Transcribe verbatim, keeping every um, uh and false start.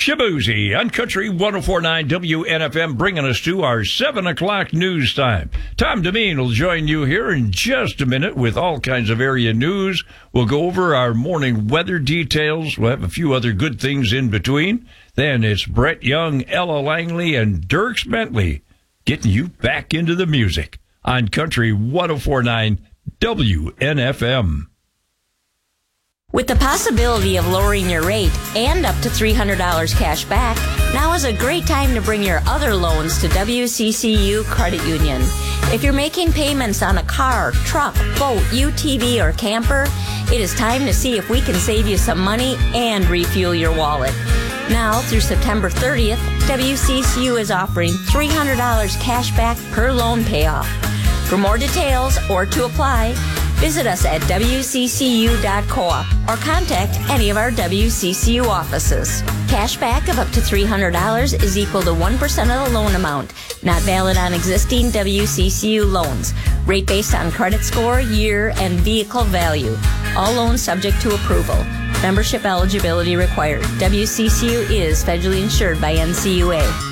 Shabuzi on Country one oh four point nine W N F M, bringing us to our seven o'clock news time. Tom Demeen will join you here in just a minute with all kinds of area news. We'll go over our morning weather details. We'll have a few other good things in between. Then it's Brett Young, Ella Langley, and Dierks Bentley getting you back into the music on Country one oh four point nine W N F M. With the possibility of lowering your rate and up to three hundred dollars cash back, now is a great time to bring your other loans to W C C U Credit Union. If you're making payments on a car, truck, boat, U T V, or camper, it is time to see if we can save you some money and refuel your wallet. Now, through September thirtieth, W C C U is offering three hundred dollars cash back per loan payoff. For more details or to apply, visit us at W C C U dot coop or contact any of our W C C U offices. Cash back of up to three hundred dollars is equal to one percent of the loan amount. Not valid on existing W C C U loans. Rate based on credit score, year, and vehicle value. All loans subject to approval. Membership eligibility required. W C C U is federally insured by N C U A.